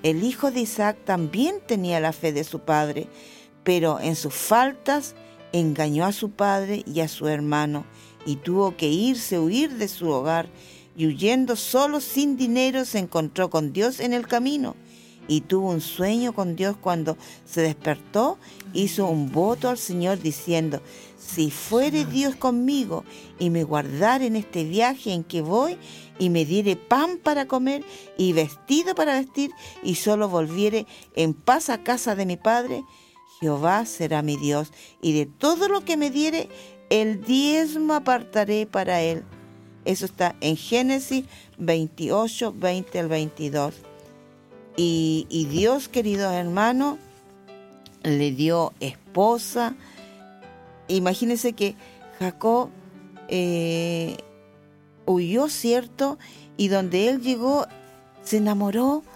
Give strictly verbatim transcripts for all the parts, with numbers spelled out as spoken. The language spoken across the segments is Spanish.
El hijo de Isaac también tenía la fe de su padre, pero en sus faltas engañó a su padre y a su hermano, y tuvo que irse, huir de su hogar, y huyendo solo sin dinero se encontró con Dios en el camino, y tuvo un sueño con Dios. Cuando se despertó, hizo un voto al Señor diciendo: si fuere Dios conmigo y me guardare en este viaje en que voy, y me diere pan para comer y vestido para vestir, y solo volviere en paz a casa de mi padre, Jehová será mi Dios, y de todo lo que me diere, el diezmo apartaré para él. Eso está en Génesis veintiocho, veinte al veintidós. Y, y Dios, queridos hermanos, le dio esposa. Imagínense que Jacob eh, huyó, ¿cierto? Y donde él llegó, se enamoró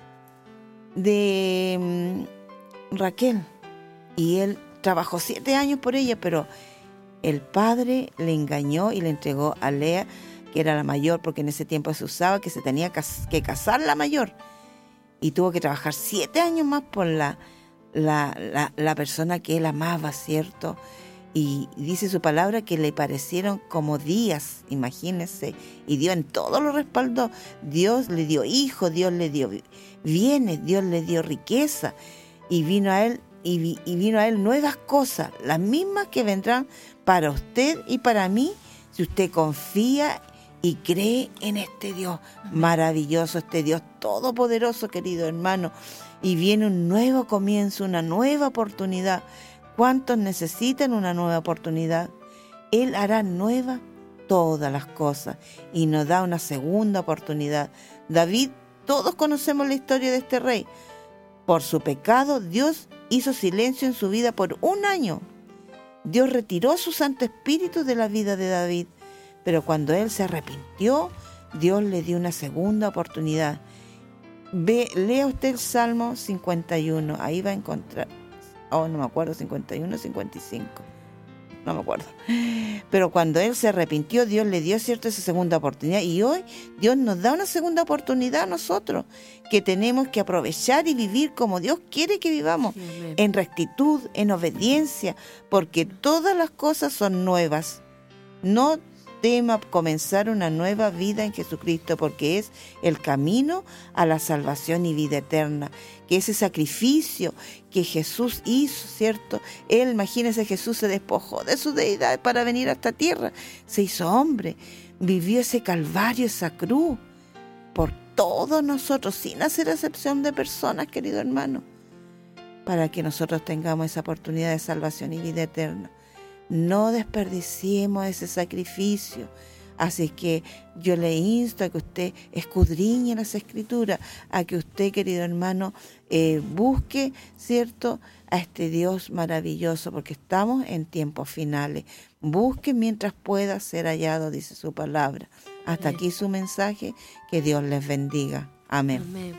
de um, Raquel. Y él trabajó siete años por ella, pero el padre le engañó y le entregó a Lea, que era la mayor, porque en ese tiempo se usaba que se tenía que casar la mayor. Y tuvo que trabajar siete años más por la, la, la, la persona que él amaba, ¿cierto? Y dice su palabra que le parecieron como días, imagínense. Y Dios en todo lo respaldó. Dios le dio hijos, Dios le dio bienes, Dios le dio riqueza. Y vino a él, y, vi, y vino a él nuevas cosas, las mismas que vendrán para usted y para mí, si usted confía y cree en este Dios maravilloso, este Dios todopoderoso, querido hermano. Y viene un nuevo comienzo, una nueva oportunidad. ¿Cuántos necesitan una nueva oportunidad? Él hará nueva todas las cosas y nos da una segunda oportunidad. David, todos conocemos la historia de este rey. Por su pecado, Dios hizo silencio en su vida por un año. Dios retiró su Santo Espíritu de la vida de David. Pero cuando él se arrepintió, Dios le dio una segunda oportunidad. Ve, lea usted el Salmo cincuenta y uno, ahí va a encontrar, oh, no me acuerdo, cincuenta y uno, cincuenta y cinco, no me acuerdo. Pero cuando él se arrepintió, Dios le dio, cierto, esa segunda oportunidad. Y hoy Dios nos da una segunda oportunidad a nosotros, que tenemos que aprovechar y vivir como Dios quiere que vivamos, sí, en rectitud, en obediencia, porque todas las cosas son nuevas. No tema comenzar una nueva vida en Jesucristo, porque es el camino a la salvación y vida eterna, que ese sacrificio que Jesús hizo, ¿cierto? Él, imagínense, Jesús se despojó de su deidad para venir a esta tierra, se hizo hombre, vivió ese calvario, esa cruz, por todos nosotros, sin hacer excepción de personas, querido hermano, para que nosotros tengamos esa oportunidad de salvación y vida eterna. No desperdiciemos ese sacrificio. Así que yo le insto a que usted escudriñe las Escrituras, a que usted, querido hermano, eh, busque, ¿cierto?, a este Dios maravilloso, porque estamos en tiempos finales. Busque mientras pueda ser hallado, dice su palabra. Hasta Amén. Aquí su mensaje. Que Dios les bendiga. Amén. Amén.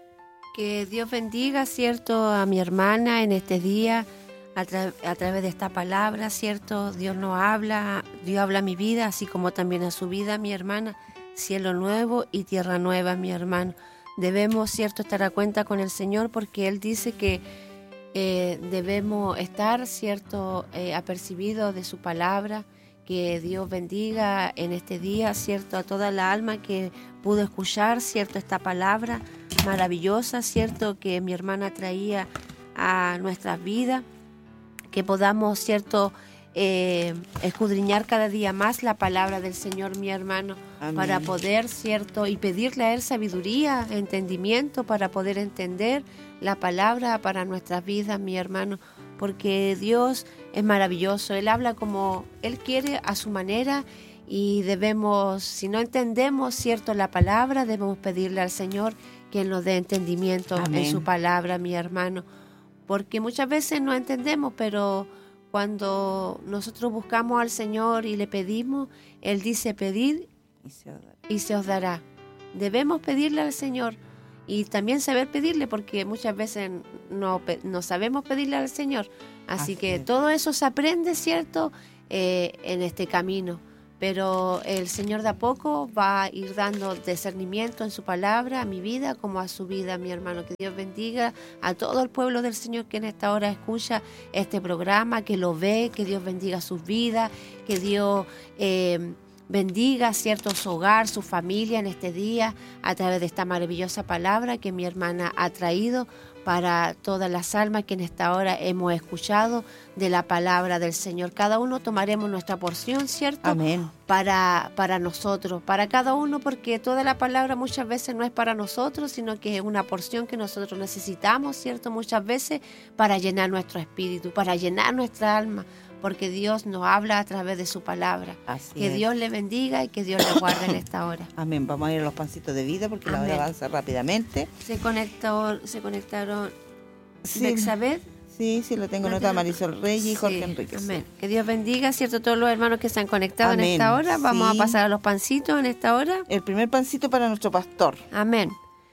Que Dios bendiga, ¿cierto?, a mi hermana en este día. A, tra- a través de esta palabra, ¿cierto? Dios nos habla, Dios habla a mi vida, así como también a su vida, mi hermana. Cielo nuevo y tierra nueva, mi hermano. Debemos, ¿cierto?, estar a cuenta con el Señor, porque Él dice que eh, debemos estar, ¿cierto?, eh, apercibidos de su palabra. Que Dios bendiga en este día, ¿cierto?, a toda la alma que pudo escuchar, ¿cierto?, esta palabra maravillosa, ¿cierto?, que mi hermana traía a nuestras vidas. Que podamos, ¿cierto?, eh, escudriñar cada día más la palabra del Señor, mi hermano. Amén. Para poder, ¿cierto?, y pedirle a Él sabiduría, entendimiento, para poder entender la palabra para nuestras vidas, mi hermano. Porque Dios es maravilloso, Él habla como Él quiere, a su manera, y debemos, si no entendemos, ¿cierto?, la palabra, debemos pedirle al Señor que Él nos dé entendimiento. Amén. En su palabra, mi hermano. Porque muchas veces no entendemos, pero cuando nosotros buscamos al Señor y le pedimos, Él dice: pedid y se os dará. Y se os dará. Debemos pedirle al Señor y también saber pedirle, porque muchas veces no, no sabemos pedirle al Señor. Así, Así que es. Todo eso se aprende, ¿cierto?, eh, en este camino. pero el Señor de a poco va a ir dando discernimiento en su palabra a mi vida como a su vida, mi hermano. Que Dios bendiga a todo el pueblo del Señor que en esta hora escucha este programa, que lo ve, que Dios bendiga sus vidas, que Dios eh, bendiga, cierto, su hogar, su familia en este día a través de esta maravillosa palabra que mi hermana ha traído para todas las almas que en esta hora hemos escuchado de la palabra del Señor. Cada uno tomaremos nuestra porción, ¿cierto? Amén. Para, para nosotros, para cada uno, porque toda la palabra muchas veces no es para nosotros, sino que es una porción que nosotros necesitamos, ¿cierto? Muchas veces para llenar nuestro espíritu, para llenar nuestra alma, porque Dios nos habla a través de su palabra. Así que es. Dior le bendiga y que Dios le guarde en esta hora. Amén. Vamos a ir a los pancitos de vida porque Amén. la hora avanza rápidamente. Se conectó, se conectaron Sí. Bexabeth. Sí, sí, lo tengo ¿No anotado. tiene? Marisol Reyes y Jorge Sí, Enríquez. amén. Que Dios bendiga, ¿cierto? Todos los hermanos que se han conectado Amén. en esta hora. Vamos Sí. a pasar a los pancitos en esta hora. El primer pancito para nuestro pastor. Amén.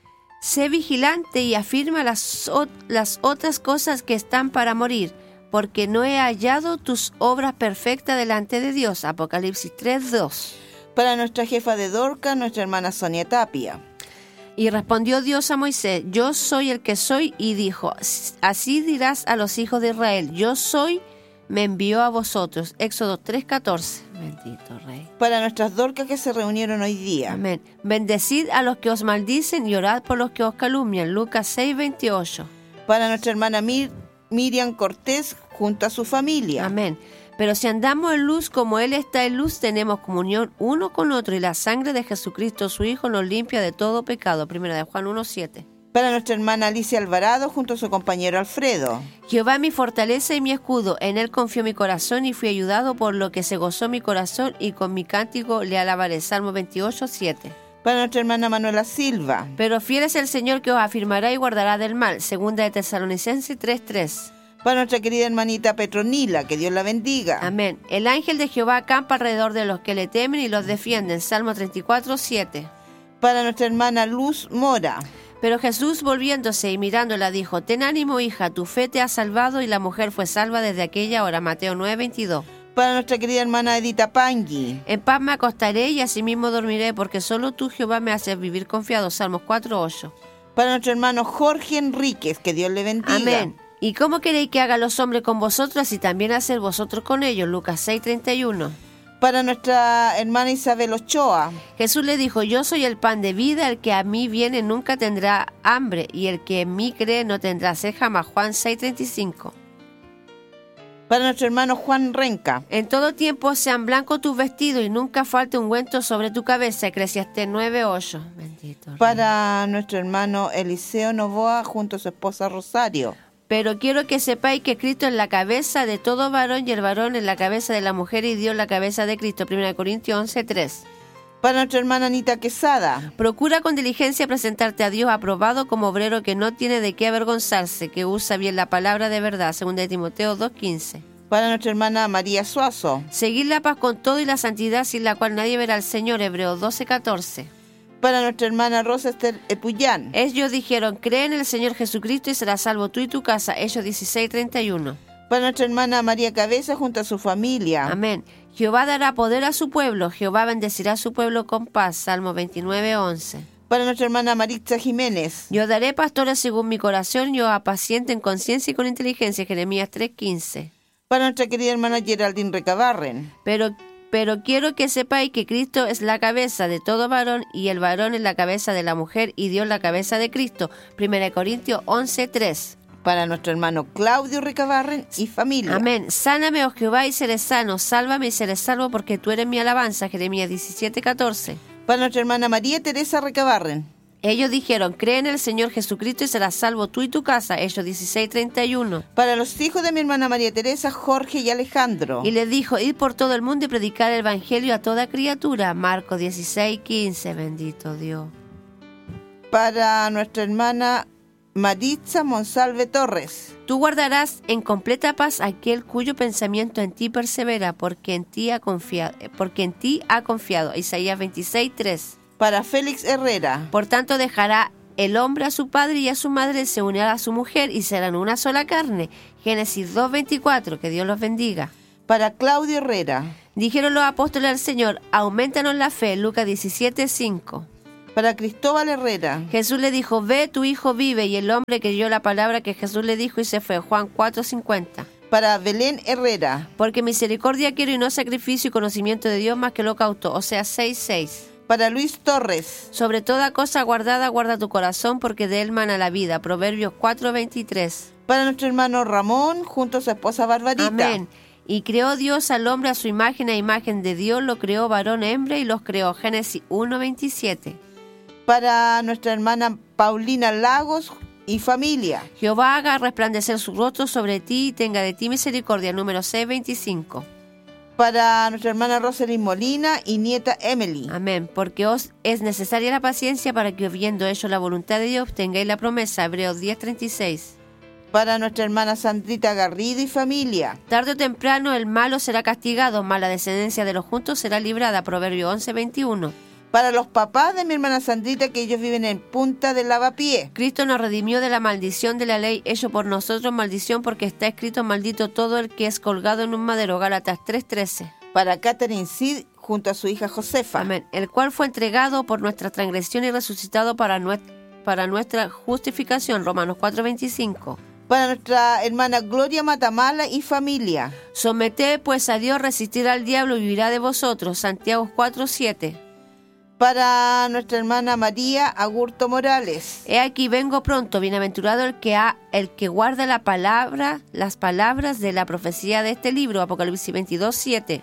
Sé vigilante y afirma las, o- las otras cosas que están para morir, porque no he hallado tus obras perfectas delante de Dios. Apocalipsis tres, dos. Para nuestra jefa de Dorca, nuestra hermana Sonia Tapia. Y respondió Dios a Moisés, yo soy el que soy, y dijo, así dirás a los hijos de Israel, yo soy, me envió a vosotros. Éxodo tres, catorce. Bendito Rey. Para nuestras Dorcas que se reunieron hoy día. Amén. Bendecid a los que os maldicen y orad por los que os calumnian. Lucas seis, veintiocho. Para nuestra hermana Mir- Miriam Cortés junto a su familia. Amén. Pero si andamos en luz como Él está en luz, tenemos comunión uno con otro, y la sangre de Jesucristo, su Hijo, nos limpia de todo pecado. Primera de Juan uno, siete. Para nuestra hermana Alicia Alvarado junto a su compañero Alfredo. Jehová mi fortaleza y mi escudo, en Él confió mi corazón y fui ayudado, por lo que se gozó mi corazón y con mi cántico le alabaré. Salmo veintiocho, siete. Para nuestra hermana Manuela Silva. Pero fiel es el Señor que os afirmará y guardará del mal. Segunda de Tesalonicenses tres, tres. Para nuestra querida hermanita Petronila, que Dios la bendiga. Amén. El ángel de Jehová acampa alrededor de los que le temen y los defienden. Salmo treinta y cuatro, siete. Para nuestra hermana Luz Mora. Pero Jesús, volviéndose y mirándola, dijo, ten ánimo, hija, tu fe te ha salvado, y la mujer fue salva desde aquella hora. Mateo nueve, veintidós. Para nuestra querida hermana Edita Pangui. En paz me acostaré y asimismo dormiré, porque solo tú, Jehová, me haces vivir confiado. Salmos cuatro, ocho. Para nuestro hermano Jorge Enríquez, que Dios le bendiga. Amén. ¿Y cómo queréis que haga los hombres con vosotros y también hacer vosotros con ellos? Lucas seis, treinta y uno. Para nuestra hermana Isabel Ochoa. Jesús le dijo, yo soy el pan de vida, el que a mí viene nunca tendrá hambre, y el que en mí cree no tendrá sed jamás. Juan seis, treinta y cinco. Para nuestro hermano Juan Renca. En todo tiempo sean blancos tus vestidos y nunca falte ungüento sobre tu cabeza. Eclesiastés nueve, ocho. Bendito Rey. Para nuestro hermano Eliseo Novoa junto a su esposa Rosario. Pero quiero que sepáis que Cristo es la cabeza de todo varón y el varón es la cabeza de la mujer y Dios la cabeza de Cristo. Primera Corintios once, tres. Para nuestra hermana Anita Quesada. Procura con diligencia presentarte a Dios aprobado como obrero que no tiene de qué avergonzarse, que usa bien la palabra de verdad. Segunda de Timoteo dos, quince. Para nuestra hermana María Suazo. Seguir la paz con todo y la santidad, sin la cual nadie verá al Señor. Hebreos doce, catorce. Para nuestra hermana Rosa Esther Epuyán. Ellos dijeron, cree en el Señor Jesucristo y serás salvo tú y tu casa. Hechos dieciséis, treinta y uno. Para nuestra hermana María Cabeza junto a su familia. Amén. Jehová dará poder a su pueblo, Jehová bendecirá a su pueblo con paz. Salmo veintinueve, once. Para nuestra hermana Maritza Jiménez. Yo daré pastores según mi corazón, yo apaciento en conciencia y con inteligencia. Jeremías tres, quince. Para nuestra querida hermana Geraldine Recabarren. Pero, pero quiero que sepáis que Cristo es la cabeza de todo varón y el varón es la cabeza de la mujer y Dios la cabeza de Cristo. Primera Corintios once, tres. Para nuestro hermano Claudio Recabarren y familia. Amén. Sáname, oh Jehová, y seré sano. Sálvame y seré salvo, porque tú eres mi alabanza. Jeremías diecisiete, catorce. Para nuestra hermana María Teresa Recabarren. Ellos dijeron, cree en el Señor Jesucristo y serás salvo tú y tu casa. Hechos dieciséis, treinta y uno. Para los hijos de mi hermana María Teresa, Jorge y Alejandro. Y les dijo, id por todo el mundo y predicar el evangelio a toda criatura. Marcos dieciséis, quince. Bendito Dios. Para nuestra hermana Maritza Monsalve Torres. Tú guardarás en completa paz aquel cuyo pensamiento en ti persevera, porque en ti ha confiado. Porque en ti ha confiado. Isaías veintiséis, tres. Para Félix Herrera. Por tanto dejará el hombre a su padre y a su madre, se unirá a su mujer y serán una sola carne. Génesis dos, veinticuatro. Que Dios los bendiga. Para Claudio Herrera. Dijeron los apóstoles al Señor, aumentanos la fe. Lucas diecisiete, cinco. Para Cristóbal Herrera. Jesús le dijo, ve, tu hijo vive. Y el hombre creyó la palabra que Jesús le dijo y se fue. Juan cuatro, cincuenta. Para Belén Herrera. Porque misericordia quiero y no sacrificio y conocimiento de Dios más que holocausto. O sea, seis, seis. Para Luis Torres. Sobre toda cosa guardada, guarda tu corazón, porque de él mana la vida. Proverbios cuatro, veintitrés. Para nuestro hermano Ramón, junto a su esposa Barbarita. Amén. Y creó Dios al hombre a su imagen, a imagen de Dios lo creó varón, hembra, y los creó. Génesis uno, veintisiete. Para nuestra hermana Paulina Lagos y familia. Jehová haga resplandecer su rostro sobre ti y tenga de ti misericordia. Número seis, veinticinco. Para nuestra hermana Rosalind Molina y nieta Emily. Amén. Porque os es necesaria la paciencia para que, viendo hecho la voluntad de Dios, obtengáis la promesa. Hebreos diez, treinta y seis. Para nuestra hermana Sandrita Garrido y familia. Tarde o temprano el malo será castigado, mas la descendencia de los justos será librada. Proverbio once, veintiuno. Para los papás de mi hermana Sandrita, que ellos viven en Punta del Lavapié. Cristo nos redimió de la maldición de la ley, hecho por nosotros maldición, porque está escrito, maldito todo el que es colgado en un madero. Gálatas tres, trece. Para Catherine Cid, junto a su hija Josefa. Amén. El cual fue entregado por nuestra transgresión y resucitado para, nuet- para nuestra justificación. Romanos cuatro, veinticinco. Para nuestra hermana Gloria Matamala y familia. Someted pues a Dios, resistir al diablo y vivirá de vosotros. Santiago cuatro, siete. Para nuestra hermana María Agurto Morales. He aquí vengo pronto, bienaventurado el que ha, el que guarda la palabra, las palabras de la profecía de este libro. Apocalipsis veintidós, siete.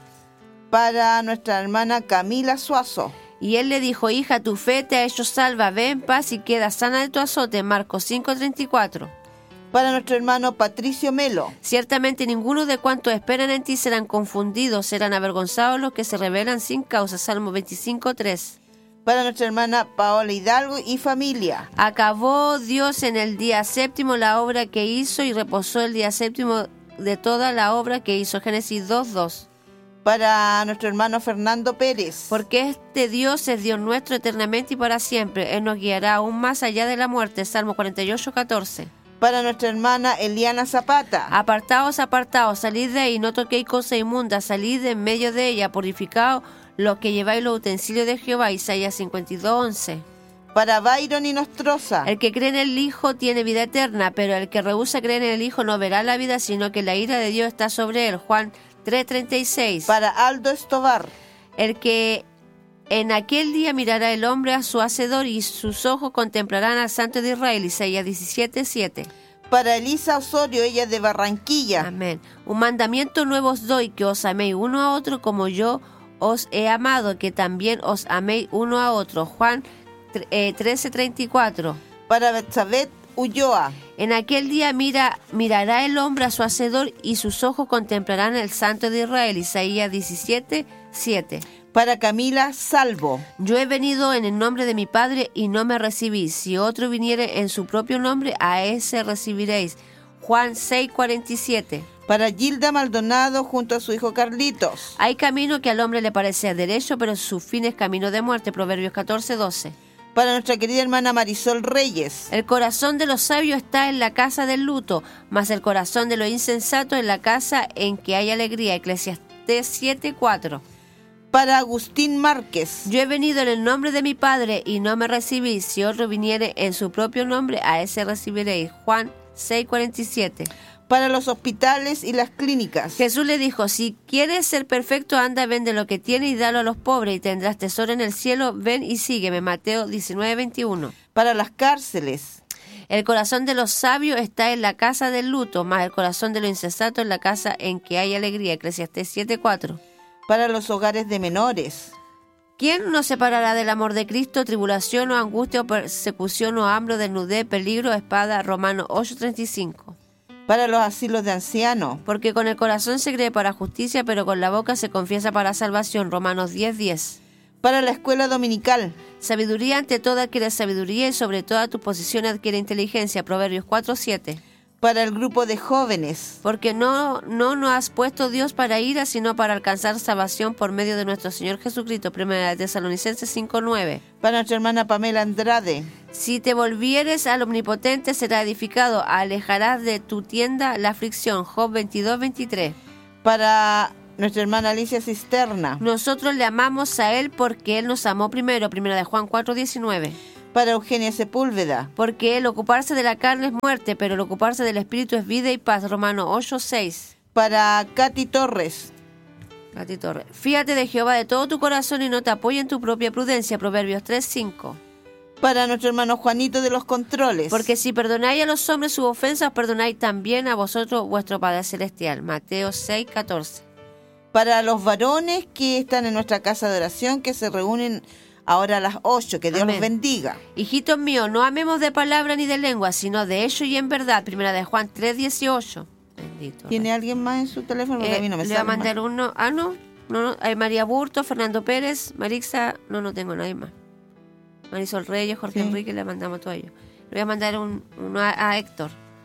Para nuestra hermana Camila Suazo. Y él le dijo, hija, tu fe te ha hecho salva, ve en paz y queda sana de tu azote. Marcos cinco, treinta y cuatro. Para nuestro hermano Patricio Melo. Ciertamente ninguno de cuantos esperan en ti serán confundidos, serán avergonzados los que se rebelan sin causa. Salmo veinticinco, tres. Para nuestra hermana Paola Hidalgo y familia. Acabó Dios en el día séptimo la obra que hizo y reposó el día séptimo de toda la obra que hizo. Génesis dos, dos. Para nuestro hermano Fernando Pérez. Porque este Dios es Dios nuestro eternamente y para siempre. Él nos guiará aún más allá de la muerte. Salmo cuarenta y ocho, catorce. Para nuestra hermana Eliana Zapata. Apartaos, apartaos, salid de ahí, no toquéis cosa inmunda, salid de en medio de ella, purificaos los que lleváis los utensilios de Jehová. Isaías cincuenta y dos, once. Para Byron y Nostroza. El que cree en el Hijo tiene vida eterna, pero el que rehúsa creer en el Hijo no verá la vida, sino que la ira de Dios está sobre él. Juan tres, treinta y seis. Para Aldo Estobar. El que en aquel día mirará el hombre a su hacedor y sus ojos contemplarán al Santo de Israel. Isaías diecisiete, siete. Para Elisa Osorio, ella de Barranquilla. Amén. Un mandamiento nuevo os doy, que os améis uno a otro como yo os he amado, que también os améis uno a otro. Juan eh, trece, treinta y cuatro. Para Betsabet Ulloa. En aquel día mira, mirará el hombre a su hacedor y sus ojos contemplarán al Santo de Israel. Isaías diecisiete, siete. Para Camila Salvo. Yo he venido en el nombre de mi Padre y no me recibís. Si otro viniere en su propio nombre, a ese recibiréis. Juan seis, cuarenta y siete. Para Gilda Maldonado junto a su hijo Carlitos. Hay camino que al hombre le parece derecho, pero su fin es camino de muerte. Proverbios catorce, doce. Para nuestra querida hermana Marisol Reyes. El corazón de los sabios está en la casa del luto, mas el corazón de los insensatos en la casa en que hay alegría. Eclesiastés siete, cuatro. Para Agustín Márquez. Yo he venido en el nombre de mi Padre y no me recibís. Si otro viniere en su propio nombre, a ese recibiréis. Juan seis, cuarenta y siete. Para los hospitales y las clínicas. Jesús le dijo, si quieres ser perfecto, anda, vende lo que tienes y dalo a los pobres y tendrás tesoro en el cielo. Ven y sígueme. Mateo diecinueve, veintiuno. Para las cárceles. El corazón de los sabios está en la casa del luto, mas el corazón de los insensatos en la casa en que hay alegría. Eclesiastés siete, cuatro. Para los hogares de menores. ¿Quién nos separará del amor de Cristo? Tribulación o angustia o persecución o hambre, desnudez, peligro, espada. Romanos ocho, treinta y cinco. Para los asilos de ancianos. Porque con el corazón se cree para justicia, pero con la boca se confiesa para salvación. Romanos diez, diez. Para la escuela dominical. Sabiduría ante todo adquiere sabiduría y sobre toda tu posición adquiere inteligencia. Proverbios cuatro, siete. Para el grupo de jóvenes. Porque no, no nos has puesto Dios para ira, sino para alcanzar salvación por medio de nuestro Señor Jesucristo. Primera de Tesalonicenses cinco, nueve. Para nuestra hermana Pamela Andrade. Si te volvieres al Omnipotente, será edificado. Alejarás de tu tienda la aflicción. Job veintidós, veintitrés. Para nuestra hermana Alicia Cisterna. Nosotros le amamos a Él porque Él nos amó primero. Primera de Juan cuatro diecinueve. Para Eugenia Sepúlveda. Porque el ocuparse de la carne es muerte, pero el ocuparse del Espíritu es vida y paz. Romanos ocho seis. Para Katy Torres. Katy Torres. Fíjate de Jehová de todo tu corazón y no te apoye en tu propia prudencia. Proverbios tres cinco. Para nuestro hermano Juanito de los Controles. Porque si perdonáis a los hombres sus ofensas, perdonáis también a vosotros vuestro Padre Celestial. Mateo seis catorce. Para los varones que están en nuestra casa de oración, que se reúnen ahora a las ocho, que Dios Amén. los bendiga. Hijitos míos, no amemos de palabra ni de lengua, sino de hecho y en verdad. Primera de Juan tres dieciocho. Bendito. ¿Tiene Rey. alguien más en su teléfono? Porque Eh, a mí no me le voy a sale mandar más. uno. Ah, no. no, no hay María Burto, Fernando Pérez, Marixa. No, no tengo nadie más. Marisol Reyes, Jorge Sí. Enrique, le mandamos a todos ellos. Le voy a mandar un, uno a, a Héctor.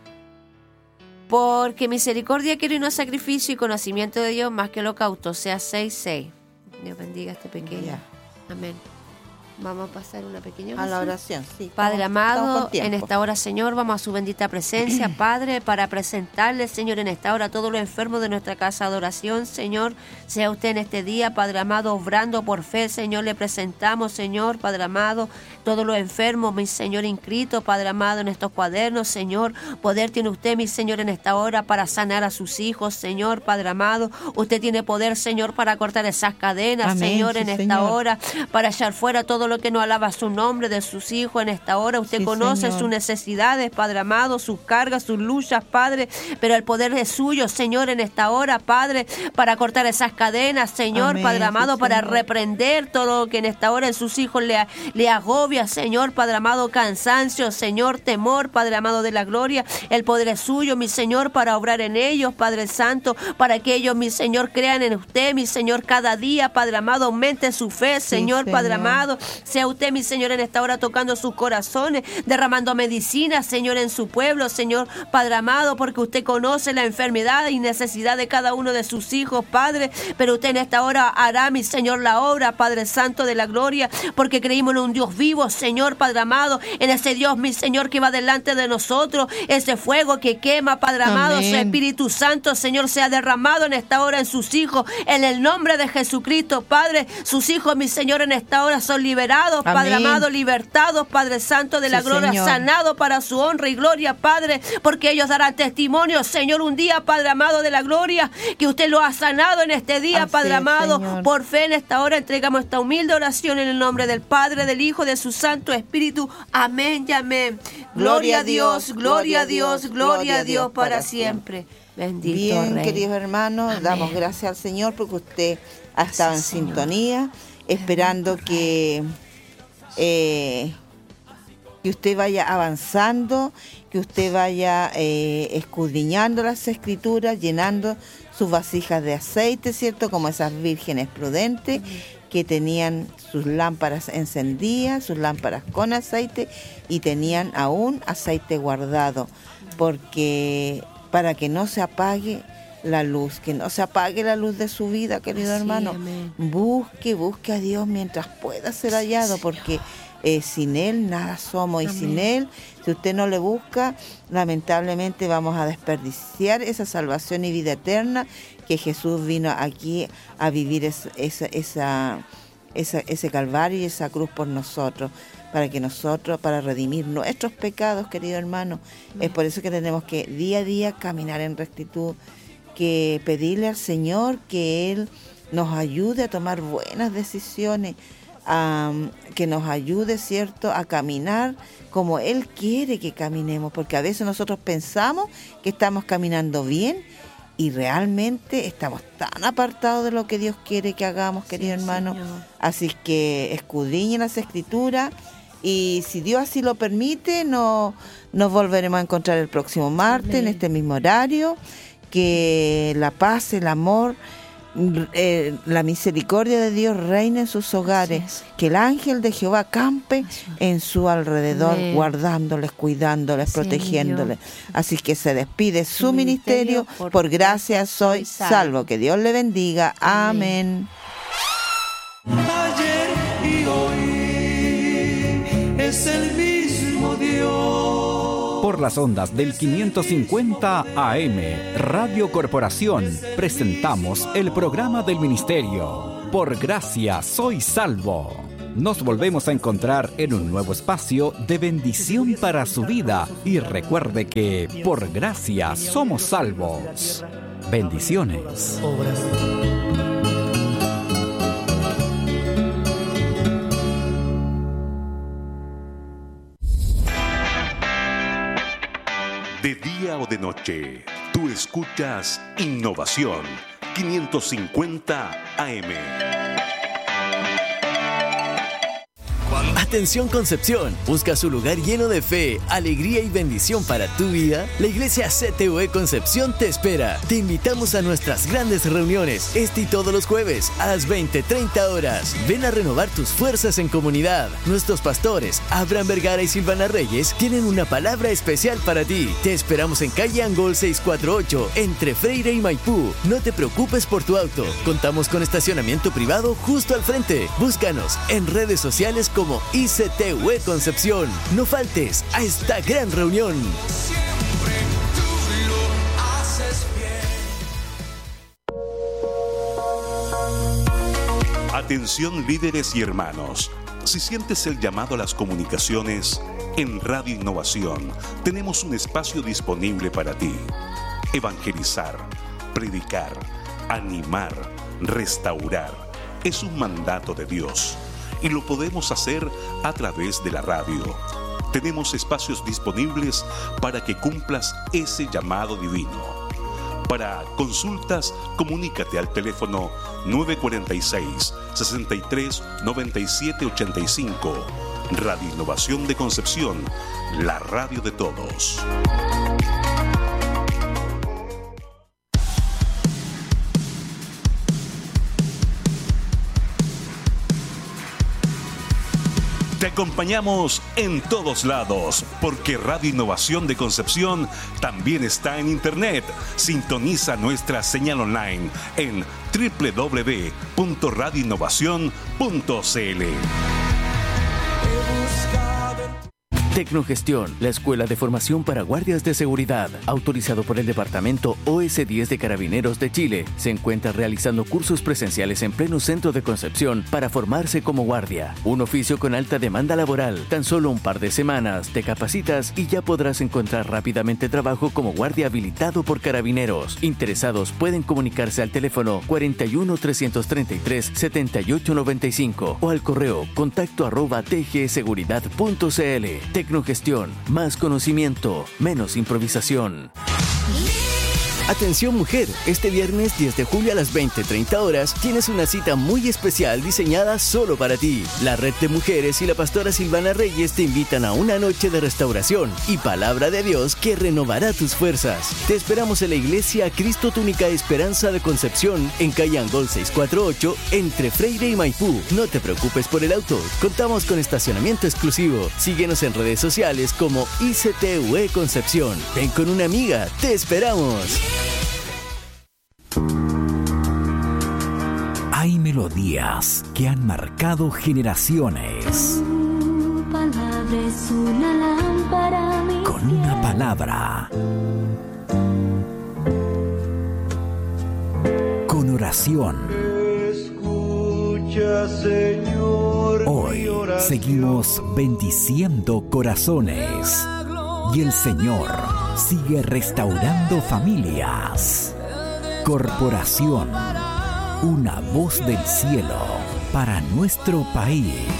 Porque misericordia quiero y no sacrificio, y conocimiento de Dios más que holocausto. Sea seis seis. Dios bendiga a este pequeño. Ya. Amén. Vamos a pasar una pequeña A la oración. oración, sí. Padre estamos- estamos amado, con tiempo. en esta hora, Señor, vamos a su bendita presencia, Padre, para presentarle, Señor, en esta hora todos los enfermos de nuestra casa de oración, Señor. Sea usted en este día, Padre amado, obrando por fe, Señor, le presentamos, Señor, Padre amado, todos los enfermos, mi Señor, inscritos, Padre amado, en estos cuadernos, Señor. Poder tiene usted, mi Señor, en esta hora para sanar a sus hijos, Señor, Padre amado. Usted tiene poder, Señor, para cortar esas cadenas, Amén, Señor, sí, en esta Señor. hora, para echar fuera todo lo que no alaba su nombre de sus hijos en esta hora. Usted Sí, conoce Señor. sus necesidades, Padre amado, sus cargas, sus luchas, Padre, pero el poder es suyo, Señor, en esta hora, Padre, para cortar esas cadenas, Señor, Amén, Padre sí, amado, para Señor. reprender todo lo que en esta hora en sus hijos le, le agobia, Señor, Padre amado, cansancio, Señor, temor, Padre amado de la gloria. El poder es suyo, mi Señor, para obrar en ellos, Padre Santo, para que ellos, mi Señor, crean en usted, mi Señor, cada día, Padre amado, aumente su fe, Señor, Padre Señor. amado. Sea usted, mi Señor, en esta hora tocando sus corazones, derramando medicina, Señor, en su pueblo, Señor, Padre amado, porque usted conoce la enfermedad y necesidad de cada uno de sus hijos, Padre, pero usted en esta hora hará, mi Señor, la obra, Padre Santo de la gloria, porque creímos en un Dios vivo, Señor, Padre amado, en ese Dios, mi Señor, que va delante de nosotros, ese fuego que quema, Padre amado, Amén. su Espíritu Santo, Señor, sea derramado en esta hora en sus hijos, en el nombre de Jesucristo, Padre. Sus hijos, mi Señor, en esta hora son liberados, Padre Amén. amado, libertados, Padre Santo de la Sí, gloria, Señor. sanados para su honra y gloria, Padre, porque ellos darán testimonio, Señor, un día, Padre amado de la gloria, que usted lo ha sanado en este día, Así Padre es, amado. Señor. Por fe en esta hora entregamos esta humilde oración en el nombre del Padre, del Hijo, de su Santo Espíritu. Amén y amén. Gloria a Dios, gloria a Dios, gloria a Dios para siempre. Bendito Bien, Rey. queridos hermanos, Amén. damos gracias al Señor porque usted ha estado en Gracias, Señor. sintonía, esperando que, eh, que usted vaya avanzando, que usted vaya eh, escudriñando las escrituras, llenando sus vasijas de aceite, ¿cierto? Como esas vírgenes prudentes que tenían sus lámparas encendidas, sus lámparas con aceite y tenían aún aceite guardado, porque para que no se apague la luz, que no se apague la luz de su vida, querido Así, hermano. amén. Busque, busque a Dios mientras pueda ser hallado, porque eh, sin Él nada somos, y Amén. sin Él, si usted no le busca, lamentablemente vamos a desperdiciar esa salvación y vida eterna que Jesús vino aquí a vivir es- esa, esa, esa, ese calvario y esa cruz por nosotros, para que nosotros, para redimir nuestros pecados, querido hermano. Es por eso que tenemos que día a día caminar en rectitud, que pedirle al Señor que Él nos ayude a tomar buenas decisiones, am, que nos ayude, ¿cierto?, a caminar como Él quiere que caminemos, porque a veces nosotros pensamos que estamos caminando bien y realmente estamos tan apartados de lo que Dios quiere que hagamos, querido Sí, hermano. Señor. Así que escudriñen las Escrituras, y si Dios así lo permite, no, nos volveremos a encontrar el próximo martes en Amén. este mismo horario. Que la paz, el amor, eh, la misericordia de Dios reine en sus hogares. Así es. Que el ángel de Jehová campe Así es. en su alrededor, Amén. guardándoles, cuidándoles, Así es, mi protegiéndoles. Dios. Así que se despide su, Su ministerio, ministerio, por por gracia soy soy salvo. salvo. Que Dios le bendiga. Amén. Amén. Ayer y hoy es el mismo Dios. Por las ondas del quinientos cincuenta A M, Radio Corporación, presentamos el programa del Ministerio. Por gracia soy salvo. Nos volvemos a encontrar en un nuevo espacio de bendición para su vida. Y recuerde que por gracia somos salvos. Bendiciones. De día o de noche, tú escuchas Innovación quinientos cincuenta A M. Atención Concepción, ¿buscas un lugar lleno de fe, alegría y bendición para tu vida? La Iglesia C T U E Concepción te espera. Te invitamos a nuestras grandes reuniones, este y todos los jueves a las veinte treinta horas. Ven a renovar tus fuerzas en comunidad. Nuestros pastores, Abraham Vergara y Silvana Reyes, tienen una palabra especial para ti. Te esperamos en calle Angol seiscientos cuarenta y ocho, entre Freire y Maipú. No te preocupes por tu auto. Contamos con estacionamiento privado justo al frente. Búscanos en redes sociales como I C T U E Concepción. No faltes a esta gran reunión. Siempre tú lo haces bien. Atención líderes y hermanos. Si sientes el llamado a las comunicaciones, en Radio Innovación tenemos un espacio disponible para ti. Evangelizar, predicar, animar, restaurar. Es un mandato de Dios. Y lo podemos hacer a través de la radio. Tenemos espacios disponibles para que cumplas ese llamado divino. Para consultas, comunícate al teléfono nueve cuatro seis, sesenta y tres, noventa y siete ochenta y cinco. Radio Innovación de Concepción, la radio de todos. Te acompañamos en todos lados, porque Radio Innovación de Concepción también está en Internet. Sintoniza nuestra señal online en doble u doble u doble u punto radio innovación punto c l. Tecnogestión, la escuela de formación para guardias de seguridad, autorizado por el Departamento O S diez de Carabineros de Chile, se encuentra realizando cursos presenciales en pleno centro de Concepción para formarse como guardia. Un oficio con alta demanda laboral. Tan solo un par de semanas te capacitas y ya podrás encontrar rápidamente trabajo como guardia habilitado por Carabineros. Interesados pueden comunicarse al teléfono cuarenta y uno, trescientos treinta y tres, setenta y ocho noventa y cinco o al correo contacto arroba t g seguridad punto c l. Tecnogestión, más conocimiento, menos improvisación. Atención mujer, este viernes diez de julio a las veinte treinta horas tienes una cita muy especial diseñada solo para ti. La Red de Mujeres y la pastora Silvana Reyes te invitan a una noche de restauración y palabra de Dios que renovará tus fuerzas. Te esperamos en la Iglesia Cristo Tu Única Esperanza de Concepción en calle Angol seiscientos cuarenta y ocho entre Freire y Maipú. No te preocupes por el auto, contamos con estacionamiento exclusivo. Síguenos en redes sociales como I C T U E Concepción. Ven con una amiga, te esperamos. Hay melodías que han marcado generaciones. Tu palabra es una lámpara a mis pies. Con una palabra. Con oración. Escucha, Señor, Hoy seguimos bendiciendo corazones. Y el Señor sigue restaurando familias. Corporación. Una voz del cielo para nuestro país.